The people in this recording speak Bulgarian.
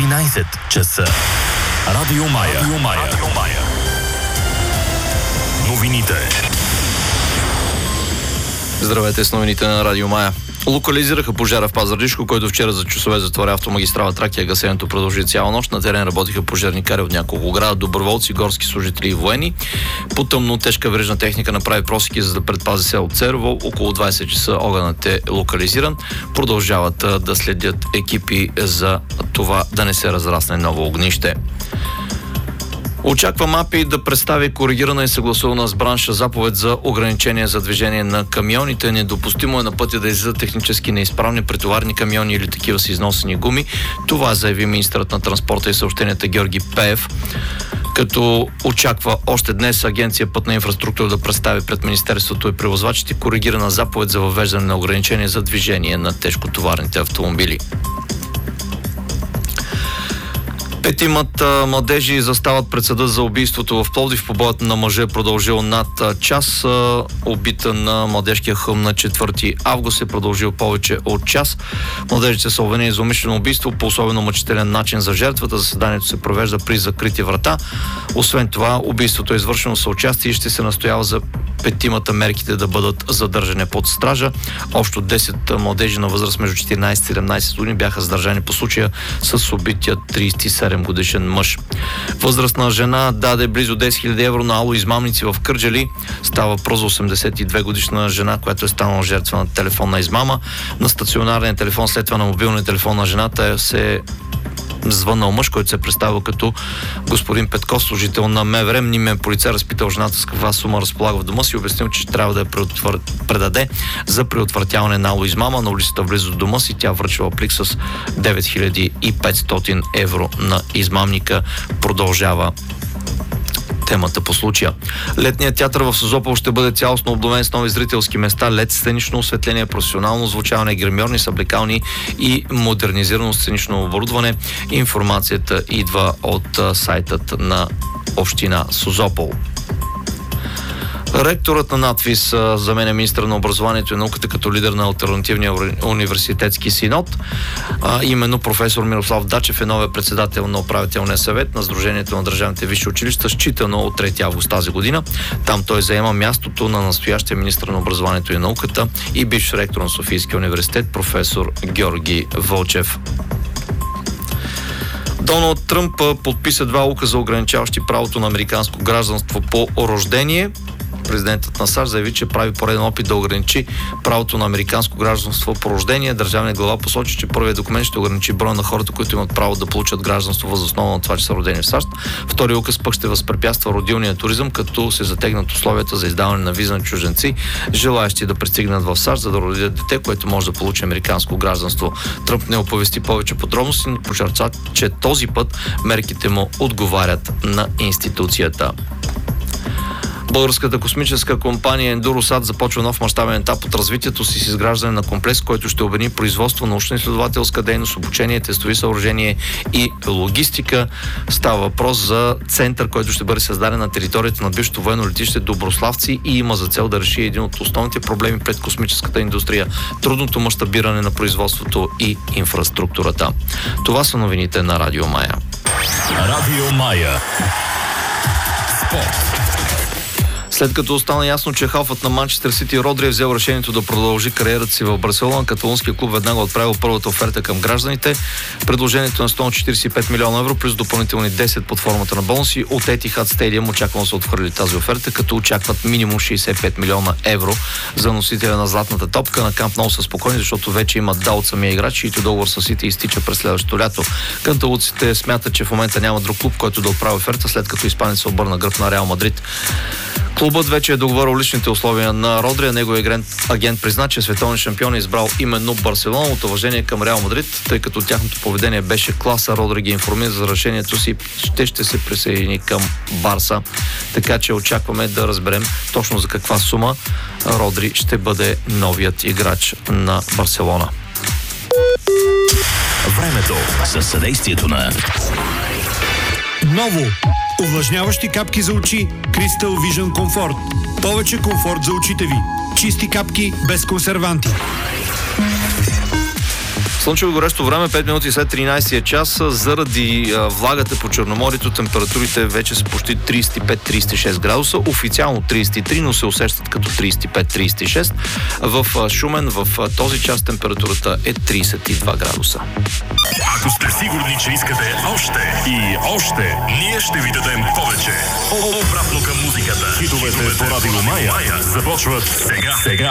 13 часа. Радио Мая. Новините. Здравейте с новините на Радио Мая. Локализираха пожара в Пазарджишко, който вчера за часове затворя автомагистрала Тракия. Гасенето продължи цяла нощ. На терен работиха пожарникари от няколко града, доброволци, горски служители и военни. По тъмно тежка верижна техника направи просеки, за да предпази село Церово. Около 20 часа огънът е локализиран. Продължават да следят екипи за това да не се разрасне ново огнище. Очаква МАПИ да представи коригирана и съгласувана с бранша заповед за ограничение за движение на камионите. Недопустимо е на пътя да излизат технически неизправни претоварни камиони или такива с износени гуми. Това заяви министърът на транспорта и съобщенията Георги Пеев, като очаква още днес Агенция Пътна инфраструктура да представи пред Министерството и превозвачите коригирана заповед за въвеждане на ограничение за движение на тежкотоварните автомобили. 5 младежи застават пред съда за убийството в Пловдив. Побоят на мъжа е продължил над час. Убита на младежкия хълм на 4 август е продължил повече от час. Младежите са обвинени за умишлено убийство по особено мъчителен начин за жертвата. Заседанието се провежда при закрити врата. Освен това, убийството е извършено с участие и ще се настоява за 5 мерките да бъдат задържани под стража. Общо 10 младежи на възраст между 14 и 17 години бяха задържани по случая с убития 37 годишен мъж. Възрастна жена даде близо 10 000 евро на алоизмамници в Кърджали. Става въпрос за 82 годишна жена, която е станала жертва на телефонна измама. На стационарния телефон, след това на мобилния телефон на жената се звъннал мъж, който се е представил като господин Петков, служител на МВР. Мнимен полицай разпитал жената с каква сума разполага в дома си и обяснил, че трябва да я предаде за предотвратяване на алоизмама. На улицата близо до дома си тя връчила плик с 9500 евро на измамника. Продължава темата по случая. Летният театър в Созопол ще бъде цялостно обновен с нови зрителски места, LED, сценично осветление, професионално звучаване, гримьорни, съблекални и модернизирано сценично оборудване. Информацията идва от сайтът на община Созопол. Ректорът на НАТФИС заменя министър на образованието и науката като лидер на алтернативния университетски синод. Именно професор Мирослав Дачев е новия председател на управителния съвет на Сдружението на държавните висши училища, считано от 3 август тази година. Там той заема мястото на настоящия министър на образованието и науката и бивш ректор на Софийския университет професор Георги Вълчев. Доналд Тръмп подписа 2 указа, ограничаващи правото на американско гражданство по рождение. Президентът на САЩ заяви, че прави пореден опит да ограничи правото на американско гражданство по рождение. Държавният глава посочи, че първият документ ще ограничи броя на хората, които имат право да получат гражданство въз основа на това, че са родени в САЩ. Вторият указ пък ще възпрепятства родилния туризъм, като се затегнат условията за издаване на виза на чужденци, желаещи да пристигнат в САЩ, за да родят дете, което може да получи американско гражданство. Тръмп не оповести повече подробности, но подчерта, че този път мерките му отговарят на институцията. Българската космическа компания Endurosat започва нов мащабен етап от развитието си с изграждане на комплекс, който ще обедини производство, научно-изследователска дейност, обучение, тестови съоръжения и логистика. Става въпрос за център, който ще бъде създаден на територията на бившето военно летище Доброславци и има за цел да реши един от основните проблеми пред космическата индустрия – трудното мащабиране на производството и инфраструктурата. Това са новините на Радио Мая. Радио Мая. Спорт. След като остана ясно, че халфът на Манчестър Сити Родри е взел решението да продължи кариерата си в Барселона, каталунският клуб веднага отправил първата оферта към гражданите. Предложението на 145 милиона евро плюс допълнителни 10 под формата на бонуси от Etihad Stadium очаквано са отхвърли тази оферта, като очакват минимум 65 милиона евро за носителя на златната топка. На Камп Ноу са спокойни, защото вече имат да от самия играч, чийто договор с Сити изтича през следващото лято. Канталуците смятат, че в момента няма друг клуб, който да отправи оферта, след като испанец се обърна гръб на Реал Мадрид. Клубът вече е договорил личните условия на Родри, а неговият агент призна, че световен шампион е избрал именно Барселона от уважение към Реал Мадрид, тъй като тяхното поведение беше класа. Родри ги информира за решението си, ще се присъедини към Барса. Така че очакваме да разберем точно за каква сума Родри ще бъде новият играч на Барселона. Времето със съдействието на Ново! Увлажняващи капки за очи Crystal Vision Comfort. Повече комфорт за очите ви. Чисти капки без консерванти. Слънчево горещо време, 5 минути след 13 час. Заради влагата по Черноморието температурите вече са почти 35-36 градуса. Официално 33, но се усещат като 35-36. В Шумен в този час температурата е 32 градуса. Ако сте сигурни, че искате още и още, ние ще ви дадем повече. Обратно към музиката. Хитовете по Радио Мая започват сега.